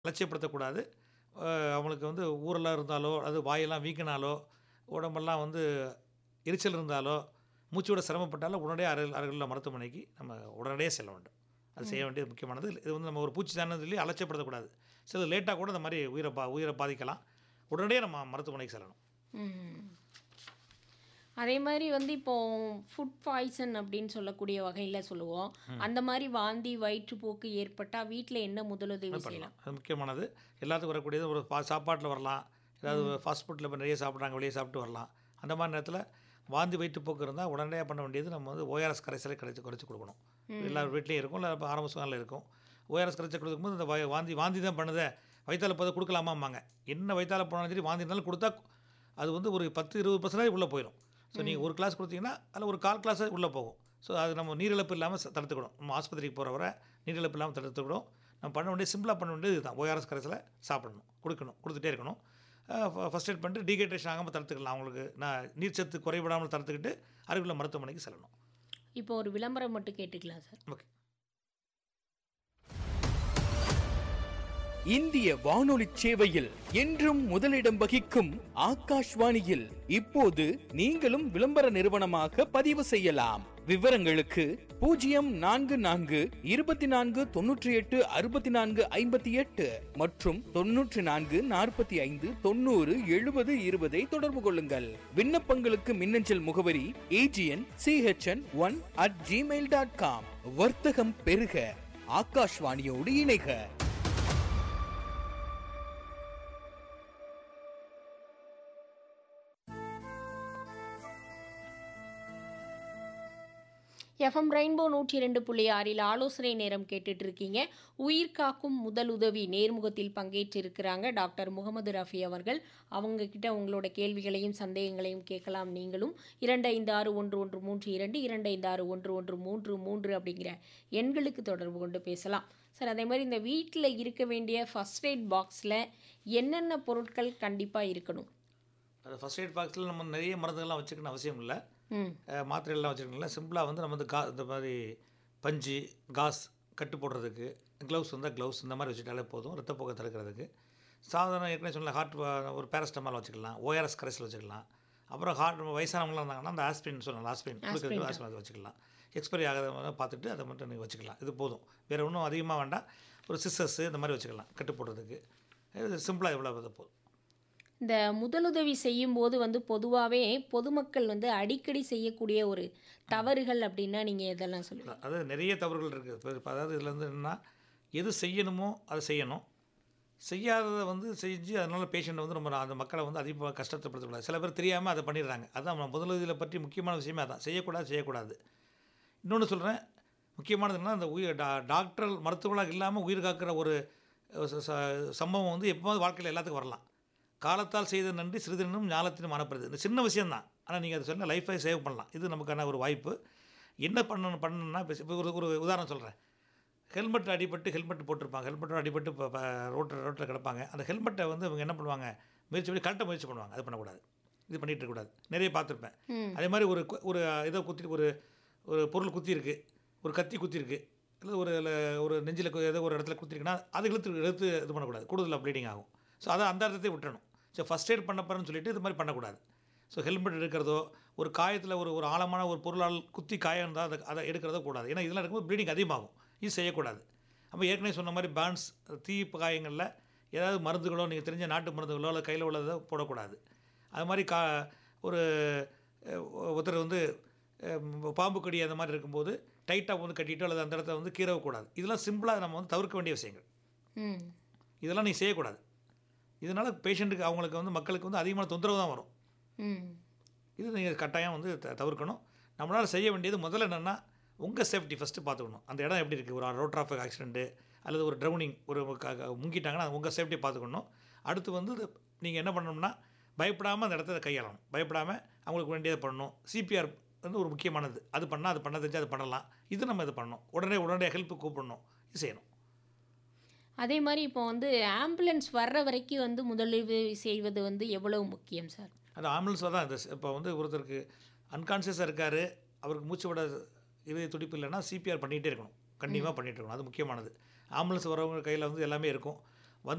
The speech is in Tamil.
அலட்சியப்படுத்தக்கூடாது. அவங்களுக்கு வந்து ஊரெல்லாம் இருந்தாலோ, அது வாயெல்லாம் வீங்கினாலோ, உடம்பெல்லாம் வந்து எரிச்சல் இருந்தாலோ, மூச்சு விட சிரமப்பட்டாலோ, உடனடியா அருகிலுள்ள மருத்துவமனைக்கு நம்ம உடனடியா செல்ல வேண்டும். அது செய்ய ம். வேண்டியது முக்கியமானது. இது வந்து நம்ம ஒரு பூச்சி தானேன்னு சொல்லி அலட்சியப்படுத்தக்கூடாது. சிலது லேட்டா கூட இந்த மாரி உயிர பாதிக்கலாம். உடனடியா நம்ம மருத்துவமனைக்கு செல்லணும். ம். அதே மாரி வந்து இப்போ ஃபுட் பாய்சன் அப்படின்னு சொல்லக்கூடிய வகையில சொல்லுவோம். ம். அந்த மாரி வாந்தி, வயிற்றுப்போக்கு ஏற்பட்டா வீட்ல என்ன முதலுதவி அது பண்ணலாம். செய்யலாம்? அது முக்கியமானது. எல்லாத்துக்கும் வரக்கூடியது ஒரு சாப்பாட்ல வரலாம். ஏதாவது ம். ஃபாஸ்ட் ஃபுட்ல இப்ப நிறைய சாப்பிடுறாங்க, வெளிய சாப்பிட்டு வரலாம். அந்த மாரி நேரத்தில வாந்தி, வயிற்றுப்போக்கு இருந்தா உடனடியா பண்ண வேண்டியது நம்ம வந்து ஓஆர்எஸ் கரைசலை குறைச்சு குடுக்கணும். எல்லார் ம். வீட்லயும் இருக்கும். இல்ல இப்ப ஆரம்ப சுகாதாரத்துல இருக்கும். ஓஆர்எஸ் கரைசல் குடுக்கும்போது இந்த வாந்தி வாந்தி தான் பண்ணுதே, வயித்தால போகுது குடுக்கலாமாம்பாங்க. என்ன வயித்தால போனாலும் சரி, வாந்தி இருந்தாலும் குடுத்தா அது வந்து ஒரு 10, 20% உள்ள போயிரும். ஸோ நீங்க ம். ஒரு கிளாஸ் குடுத்தீங்கன்னா, அதில ஒரு 1/4 கிளாஸ் உள்ள போகும். ஸோ அது நம்ம நீரிழப்பு இல்லாம தடுத்துக்கணும். நம்ம ஆஸ்பத்திரிக்கு போற வர நீரிழப்பு இல்லாம தடுத்துக்கணும். நம்ம பண்ண வேண்டியது சிம்பிளா பண்ண வேண்டியது இதுதான். ஓஆர்எஸ் கரைசல சாப்பிடணும். குடுத்துட்டே இருக்கணும். ஃபர்ஸ்ட் எய்ட் பண்ணிட்டு டீஹைட்ரேஷன் ஆகாம தடுத்துக்கலாம். அவங்களுக்கு நீர்ச்சத்து குறைவிடாமல் தடுத்துக்கிட்டு அருகிலுள்ள மருத்துவமனைக்கு செல்லணும். இப்போ ஒரு விளம்பரம் மட்டும் கேட்டுக்கலாம் சார். ஓகே. இந்திய வானொலி சேவையில் என்றும் முதலிடம் வகிக்கும் ஆகாஷ்வாணியில் இப்போது நீங்களும் விளம்பர நிறுவனமாக பதிவு செய்யலாம். விவரங்களுக்கு 04 24 98 64 58 மற்றும் 94 45 90 70 20 தொடர்பு கொள்ளுங்கள். விண்ணப்பங்களுக்கு மின்னஞ்சல் முகவரி agn@gmail.com. வர்த்தகம் பெருக ஆகாஷ்வாணியோடு இணைக. எஃப்எம் ரெயின்போ 102.6 ஆலோசனை நேரம் கேட்டுட்டு இருக்கீங்க. உயிர் காக்கும் முதலுதவி நேர்முகத்தில் பங்கேற்றிருக்கிறாங்க டாக்டர் முகமது ரஃபி அவர்கள். அவங்க கிட்ட உங்களோட கேள்விகளையும் சந்தேகங்களையும் கேட்கலாம் நீங்களும். 256113 256113 அப்படிங்கிற எண்களுக்கு தொடர்பு கொண்டு பேசலாம். சார் அதே மாதிரி இந்த வீட்டில் இருக்க வேண்டிய ஃபர்ஸ்ட் எய்ட் பாக்ஸில் என்னென்ன பொருட்கள் கண்டிப்பாக இருக்கணும்? அது ஃபர்ஸ்ட் எய்ட் பாக்ஸில நம்ம நிறைய மருந்துகள்லாம் வச்சுக்கணும்னு அவசியம் இல்ல. ம். மாத்திரைகள்லாம் வச்சுக்கணும்ல. சிம்பிளா வந்து நம்ம வந்து இந்த மாரி பஞ்சு, காஸ் கட்டு போடுறதுக்கு, க்ளவுஸ் இருந்தா க்ளவுஸ் இந்த மாரி வச்சுக்கிட்டாலே போதும். ரத்தப்போக்கை தடுக்கிறதுக்கு. சாதாரண ஏற்கனவே சொன்ன ஒரு பேராசிட்டமால் வச்சுக்கலாம். ஓஆர்எஸ் கரைசல் வச்சுக்கலாம். அப்புறம் வயசானவங்கலாம் இருந்தாங்கன்னா, அந்த ஆஸ்பிரின் சொன்னேன்ல, ஆஸ்பிரின் ஆஸ்பிரின் குடுக்குறதுக்கு தான். ஆஸ்பிரின் வச்சுக்கலாம். எக்ஸ்பைரி ஆகாத பார்த்துட்டு அதை மட்டும் நீங்க வச்சுக்கலாம். இது போதும். வேறு ஒன்றும் அதிகமாக வேண்டாம். ஒரு சிசர்ஸு இந்த மாரி வச்சுக்கலாம். கட்டு போடுறதுக்கு. இது சிம்பிளா இவ்வளோ இது போதும். இந்த முதலுதவி செய்யும்போது வந்து பொதுவாகவே பொதுமக்கள் வந்து அடிக்கடி செய்யக்கூடிய ஒரு தவறுகள் அப்படின்னா நீங்கள் எதெல்லாம் சொல்லுவீங்க? அதாவது நிறைய தவறுகள் இருக்குது. இப்ப அதாவது இதில் வந்து என்னன்னா, எது செய்யணுமோ அதை செய்யணும். செய்யாததை வந்து செஞ்சு அதனால பேஷண்ட் வந்து ரொம்ப அந்த மக்களை வந்து அதிகமாக கஷ்டத்தைப்படுத்தக்கூடாது. சில பேர் தெரியாமல் அதை பண்ணிடுறாங்க. அதான் நம்ம முதலுதவியில பற்றி முக்கியமான விஷயமே அதான். செய்யக்கூடாது. இன்னொன்று சொல்கிறேன், முக்கியமானது என்னன்னா, அந்த டாக்டர் மருத்துவர்களாக இல்லாமல் உயிர் காக்கிற ஒரு சம்பவம் வந்து எப்போவாவது வாழ்க்கையில் எல்லாத்துக்கும் வரலாம். காலத்தால் செய்த நன்றி சிறிதெனும் ஞாலத்தினும் மனப்படுது. இந்த சின்ன விஷயம் தான். ஆனால் நீங்கள் அதை சொன்ன லைஃபை சேவ் பண்ணலாம். இது நமக்கான ஒரு வாய்ப்பு. என்ன பண்ணணும்னா இப்போ ஒரு ஒரு உதாரணம் சொல்கிறேன். ஹெல்மெட் போட்டிருப்பாங்க. ஹெல்மெட்டோட அடிபட்டு இப்போ ரோட்டில் கிடப்பாங்க. அந்த ஹெல்மெட்டை வந்து இவங்க என்ன பண்ணுவாங்க, முயற்சி பண்ணுவாங்க. அது பண்ணக்கூடாது. இது பண்ணிகிட்டு இருக்கக்கூடாது. நிறைய பார்த்துருப்பேன். ம். அதே மாதிரி ஒரு ஏதோ ஒரு ஒரு பொருள் குத்தியிருக்கு, ஒரு கத்தி குத்தியிருக்கு, இல்லை ஒரு நெஞ்சில் ஏதோ ஒரு இடத்துல குத்திருக்குன்னா அது இழுத்து இது பண்ணக்கூடாது. கூடுதலாக ப்ளீடிங் ஆகும். ஸோ அதை அந்த அர்த்தத்தை விட்டுறணும். ஸோ ஃபஸ்ட் எய்ட் பண்ண போகிறேன்னு சொல்லிட்டு இது மாதிரி பண்ணக்கூடாது. ஸோ ஹெல்மெட் எடுக்கிறதோ, ஒரு காயத்தில் ஒரு ஆழமான ஒரு பொருளால் குத்தி காயம் இருந்தால் அதை எடுக்கிறதோ கூடாது. ஏன்னா இதெல்லாம் இருக்கும்போது ப்ளீடிங் அதிகமாகும். இது செய்யக்கூடாது. அப்போ ஏற்கனவே சொன்ன மாதிரி பேர்ன்ஸ், தீ காயங்களில் ஏதாவது மருந்துகளோ, நீங்கள் தெரிஞ்ச நாட்டு மருந்துகளோ அல்லது கையில் உள்ளதோ போடக்கூடாது. அது மாதிரி ஒரு ஒருத்தர் வந்து பாம்பு கடி அந்த மாதிரி இருக்கும்போது டைட்டாக வந்து கட்டிட்டோ அல்லது அந்த இடத்த வந்து கீறக்கூடாது. இதெல்லாம் சிம்பிளாக நம்ம வந்து தவிர்க்க வேண்டிய விஷயங்கள். ம். இதெல்லாம் நீ செய்யக்கூடாது. இதனால் பேஷண்ட்டுக்கு அவங்களுக்கு வந்து மக்களுக்கு வந்து அதிகமான தொந்தரவு தான் வரும். ம். இது நீங்கள் கட்டாயம் வந்து தவிர்க்கணும். நம்மளால் செய்ய வேண்டியது முதல்ல என்னென்னா, உங்கள் சேஃப்டி ஃபஸ்ட்டு பார்த்துக்கணும். அந்த இடம் எப்படி இருக்குது, ஒரு ரோட் டிராஃபிக் ஆக்சிடென்ட்டு அல்லது ஒரு ட்ரௌனிங் ஒரு முங்கிட்டாங்கன்னா உங்கள் சேஃப்டி பார்த்துக்கணும். அடுத்து வந்து நீங்கள் என்ன பண்ணணும்னா, பயப்படாமல் அந்த இடத்த கையாளணும். பயப்படாமல் அவங்களுக்கு வேண்டியதை பண்ணணும். சிபிஆர் வந்து ஒரு முக்கியமானது. அது பண்ண தெரிஞ்சு அது பண்ணலாம். இது நம்ம இது பண்ணணும். உடனே ஹெல்ப்பு கூப்பிடணும். இது செய்யணும். அதே மாதிரி இப்போ வந்து ஆம்புலன்ஸ் வர்ற வரைக்கும் வந்து முதலுதவி செய்வது வந்து எவ்வளவு முக்கியம் சார்? அந்த ஆம்புலன்ஸ் தான் இப்போ வந்து ஒருத்தருக்கு அன்கான்ஷியஸாக இருக்கார், அவருக்கு மூச்சு விட இதய துடிப்பு இல்லைன்னா சிபிஆர் பண்ணிகிட்டே இருக்கணும். கண்டிப்பாக பண்ணிகிட்டு இருக்கணும். அது முக்கியமானது. ஆம்புலன்ஸ் வரவங்க கையில் வந்து எல்லாமே இருக்கும்.